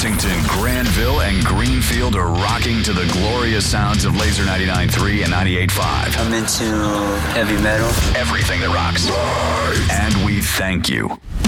Huntington, Granville, and Greenfield are rocking to the glorious sounds of Laser 99.3 and 98.5. I'm into heavy metal. Everything that rocks. And we thank you